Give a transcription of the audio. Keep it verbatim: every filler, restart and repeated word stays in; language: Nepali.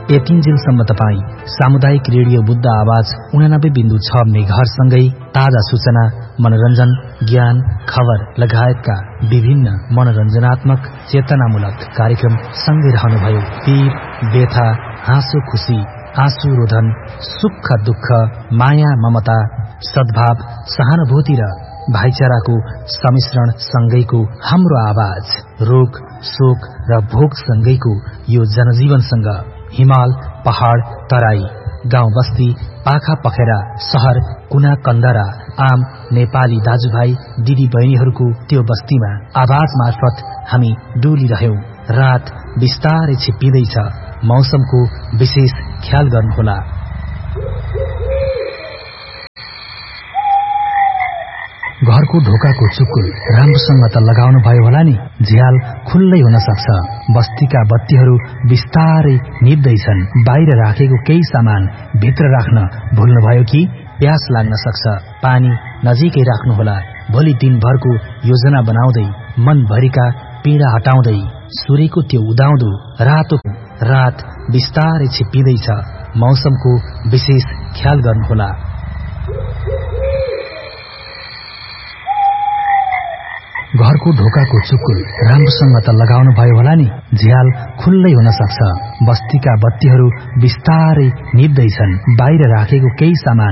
यतिन्जेलसम्म तपाईँ सामुदायिक रेडियो बुद्ध आवाज उनानब्बे बिन्दु छ मेगाहर्जसँगै ताजा सूचना, मनोरञ्जन, ज्ञान, खबर लगायतका विभिन्न मनोरञ्जनात्मक चेतनामूलक कार्यक्रम सँगै रहनुभयो। पीर, व्यथा, हाँसो खुशी, आँसु रोधन, सुख दुःख, माया ममता, सद्भाव, सहानुभूति र भाइचाराको सम्मिश्रण सँगैको हाम्रो आवाज, रोग, शोक र भोग सँगैको यो जनजीवनसँग हिमाल, पहाड, तराई, गाउँ बस्ती, पाखा पखेरा, शहर, कुना कन्दरा, आम नेपाली दाजुभाइ दिदी बहिनीहरूको त्यो बस्तीमा आवाज मार्फत हामी डुलिरह्यौं। रात बिस्तारै छिप्पिँदैछ, मौसमको विशेष ख्याल गर्नुहोला। घरको ढोकाको चुकुल राम्रोसँग त लगाउनु भयो होला नि, झ्याल खुल्लै हुन सक्छ। बस्तीका बत्तीहरू बिस्तारै निप्दैछन्। बाहिर राखेको केही सामान भित्र राख्न भुल्नुभयो कि? प्यास लाग्न सक्छ, पानी नजिकै राख्नुहोला। भोलि दिनभरको योजना बनाउँदै, मनभरिका पीडा हटाउँदै, सूर्यको त्यो उदाउँदो रातो रात बिस्तारै छिप्पिँदैछ, मौसमको विशेष ख्याल गर्नुहोला। घरको ढोकाको चुकुल राम्रोसँग त लगाउनु भयो होला नि, झ्याल खुल्लै हुन सक्छ। बस्तीका बत्तीहरू बिस्तारै निप्दैछन्। बाहिर राखेको केही सामान